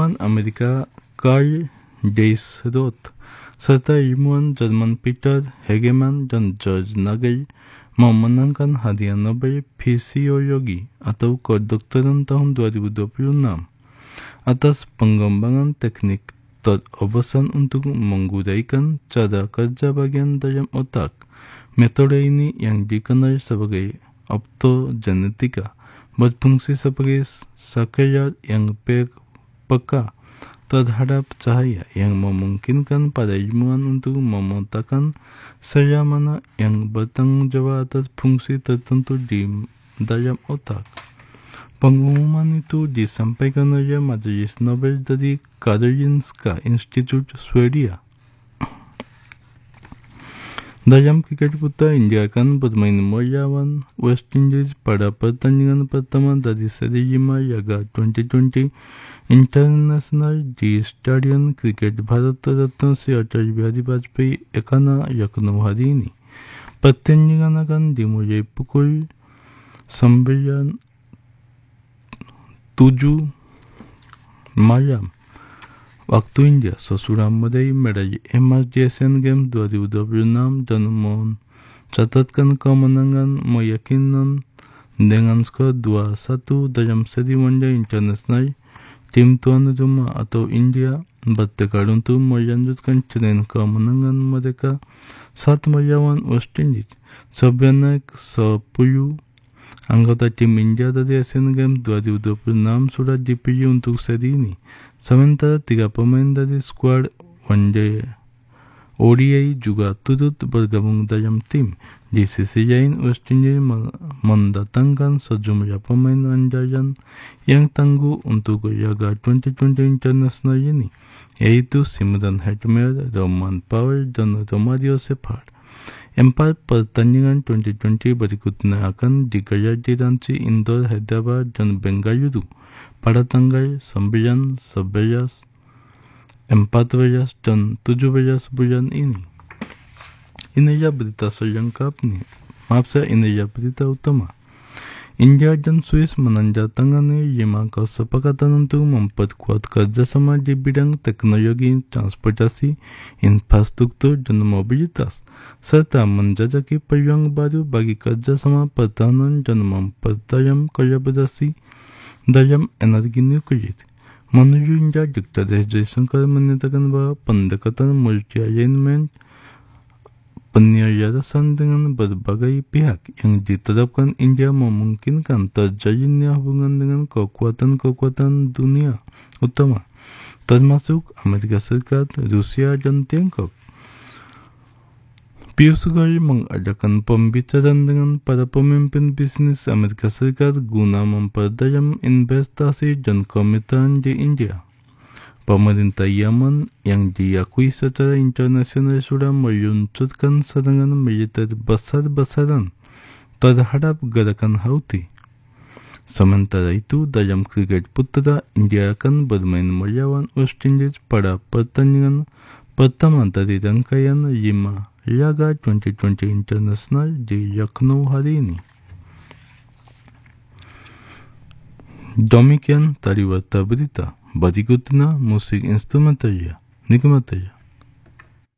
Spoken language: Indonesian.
ilmuwan Amerika Carl Zeiss-Roth serta ilmuwan Jerman Peter Hegemann dan George Nagel memenangkan hadiah Nobel Fisiologi atau kedokteran tahun 2026 atas pengembangan teknik terobosan untuk menguraikan cara kerja bagian dalam otak. Metode ini yang dikenal sebagai optogenetika berfungsi sebagai saklar yang peka terhadap cahaya yang memungkinkan para ilmuwan untuk memetakan sel mana yang bertanggung jawab atas fungsi tertentu di dalam otak. Pengumuman itu disampaikan oleh Majelis Nobel dari Karolinska Institute, Swedia. Dalam kriket putra, India akan bermain melawan West Indies pada pertandingan pertama dari seri 5 Laga 2020 International di Stadion Kriket Bharat Ratna Sri Atal Bihari Vajpayee Ekana, Lucknow hari ini. Pertandingan akan dimulai pukul 9.07 malam waktu India sesudah meraih medali emas di Asian Games 2026 dan mencatatkan kemenangan meyakinkan dengan skor 2-1 dalam seri wanda internasional. Tim tuan rumah atau India bertekad untuk melanjutkan tren kemenangan mereka saat melawan West Indies. Sebanyak 10 anggota tim India dari Asian Games 2026 sudah dipilih untuk seri ini. Sementara 3 pemain dari skuad ODI juga turut bergabung dalam tim. Di sisi lain, West Indies mendatangkan sejumlah pemain andalan yang tangguh untuk Laga 2020 International ini, yaitu Simran Hetmer, Roman Powell, dan Romario Shepherd. 4 pertandingan 2020 berikutnya akan digelar di Ranchi, Indore, Hyderabad, dan Bengaluru pada tanggal 9, 11, 14, dan 17 bulan ini. Inilah berita selengkapnya. Inilah berita utama. India dan Swiss menandatangani 5 kesepakatan untuk memperkuat kerjasama di bidang teknologi, transportasi, infrastruktur, dan mobilitas, serta menjajaki peluang baru bagi kerjasama pertahanan dan mempertajam kolaborasi dalam energi nuklir. Menurut India, Dr. S. Jaishankar menyatakan bahwa pendekatan multi-alignment penyelarasan dengan berbagai pihak yang diterapkan India memungkinkan terjalinnya hubungan dengan kekuatan-kekuatan dunia utama, termasuk Amerika Serikat, Rusia, dan Tiongkok. Piyush Goyal mengadakan pembicaraan dengan para pemimpin bisnis Amerika Serikat guna memperdalam investasi dan kemitraan di India. Pemerintah Yaman yang diakui secara internasional sudah meluncurkan serangan militer besar-besaran terhadap gerakan Houthi. Sementara itu, dalam kriket putra, India akan bermain melawan West Indies pada pertandingan pertama dari rangkaian 5 Laga 2020 International di Lucknow hari ini. Demikian tadi warta berita. Berikutnya musik instrumentalnya. Nikmati.